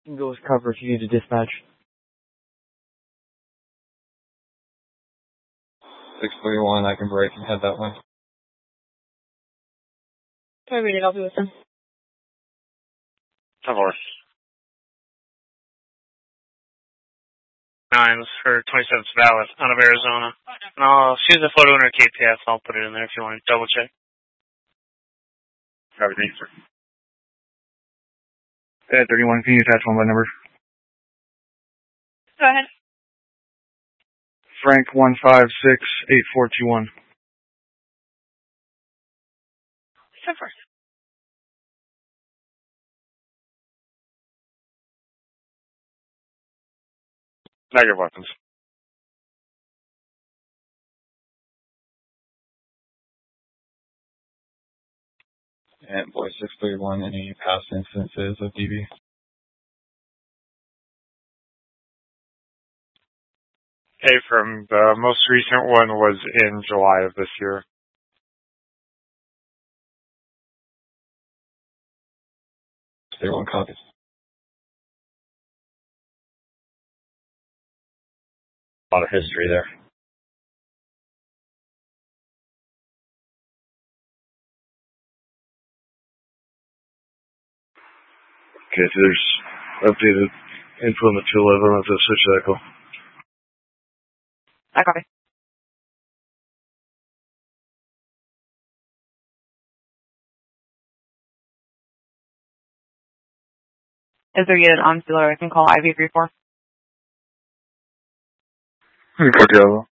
You can go with cover if you need to dispatch. 631, I can break and head that way. Sorry, we did help you with them. Of course. 9 for 27th Valley out of Arizona. And she's a photo in her KPF. I'll put it in there if you want to double check. Everything, sir. 31, can you attach one by number? Go ahead. Frank 1568421. Go first. Negative weapons. And boy 631, any past instances of DB? From the most recent one was in July of this year. 31 copies. A lot of history there. Okay, so there's updated info on the 211 of the switch cycle. I copy. Is there yet an on-sealer I can call IV34? Cordial.